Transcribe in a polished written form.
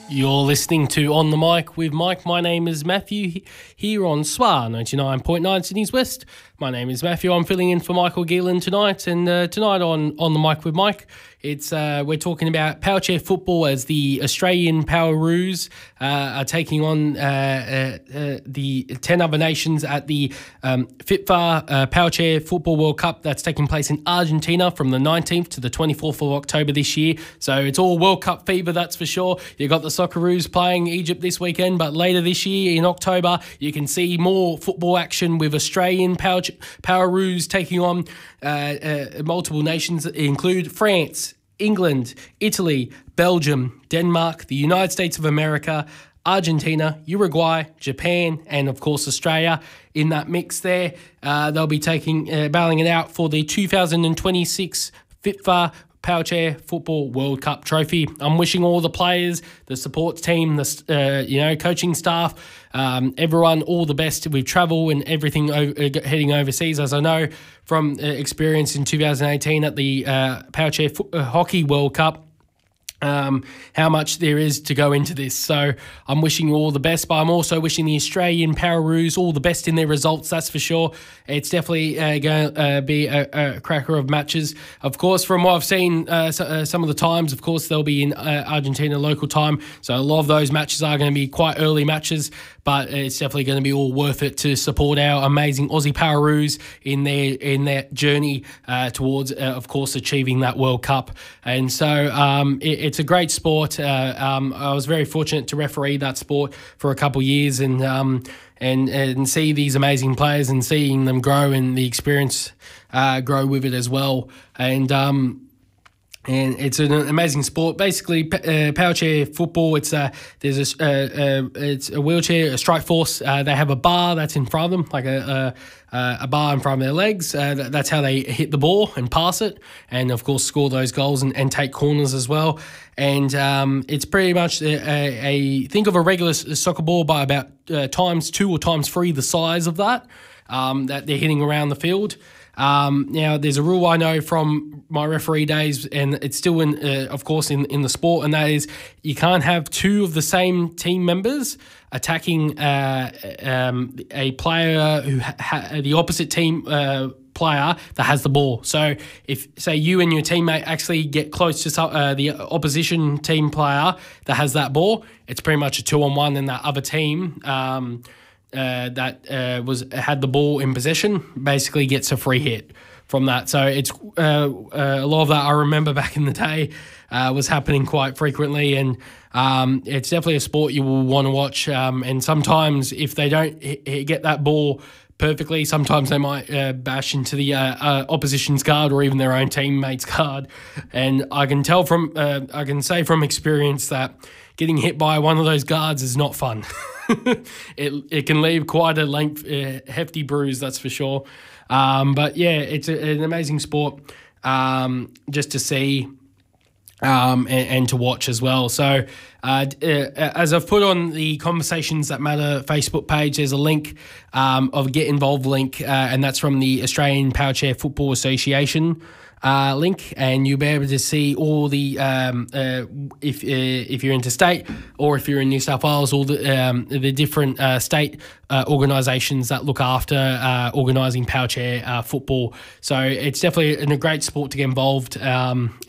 You're listening to On the Mic with Mike. My name is Matthew here on SWA 99.9 Sydney's West. My name is Matthew. I'm filling in for Michael Geelan tonight. And tonight on the Mic with Mike, it's we're talking about power chair football as the Australian Poweroos are taking on the 10 other nations at the FIFA Power Chair Football World Cup that's taking place in Argentina from the 19th to the 24th of October this year. So it's all World Cup fever, that's for sure. You've got the Socceroos playing Egypt this weekend, but later this year in October, you can see more football action with Australian Poweroos taking on multiple nations that include France, England, Italy, Belgium, Denmark, the United States of America, Argentina, Uruguay, Japan, and of course Australia in that mix there. They'll be battling it out for the 2026 FIFA Power Chair Football World Cup trophy. I'm wishing all the players, the support team, the coaching staff, everyone all the best with travel and everything heading overseas. As I know from experience in 2018 at the Power Chair Hockey World Cup, how much there is to go into this. So I'm wishing you all the best, but I'm also wishing the Australian Poweroos all the best in their results, that's for sure. It's definitely going to be a cracker of matches. Of course, from what I've seen, some of the times, of course, they'll be in Argentina local time, so a lot of those matches are going to be quite early matches, but it's definitely going to be all worth it to support our amazing Aussie Poweroos in their journey towards, of course, achieving that World Cup. And so it's a great sport. I was very fortunate to referee that sport for a couple of years and see these amazing players and seeing them grow and the experience grow with it as well. And it's an amazing sport. Basically, power chair football. It's it's a wheelchair, a strike force. They have a bar that's in front of them, like a bar in front of their legs. That's how they hit the ball and pass it, and of course score those goals and take corners as well. And it's pretty much think of a regular soccer ball by about times 2 or times 3 the size of that they're hitting around the field. Now, there's a rule I know from my referee days, and it's still of course, in the sport, and that is you can't have 2 of the same team members attacking a player who the opposite team player that has the ball. So if, say, you and your teammate actually get close to the opposition team player that has that ball, it's pretty much a 2-on-1, and that other team that had the ball in possession basically gets a free hit from that. So it's a lot of that I remember back in the day was happening quite frequently, and it's definitely a sport you will want to watch. And sometimes if they don't get that ball perfectly, sometimes they might bash into the opposition's guard or even their own teammate's guard. And I can say from experience that getting hit by one of those guards is not fun. It can leave quite a hefty bruise, that's for sure. But yeah, it's an amazing sport just to see and to watch as well. So as I've put on the Conversations That Matter Facebook page, there's a link of a Get Involved link, and that's from the Australian Power Chair Football Association link, and you'll be able to see all the if you're interstate or if you're in New South Wales, all the different state organisations that look after organising power chair football. So it's definitely a great sport to get involved